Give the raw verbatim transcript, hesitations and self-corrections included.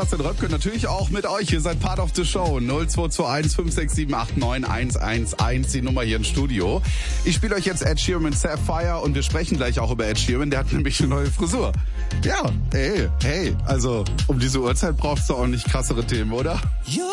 Sebastian Röpke, natürlich auch mit euch. Ihr seid Part of the Show. null zwei zwei eins fünf sechs sieben acht neun eins eins eins, die Nummer hier im Studio. Ich spiele euch jetzt Ed Sheeran mit Sapphire und wir sprechen gleich auch über Ed Sheeran. Der hat nämlich eine neue Frisur. Ja, hey, hey, also um diese Uhrzeit brauchst du auch nicht krassere Themen, oder?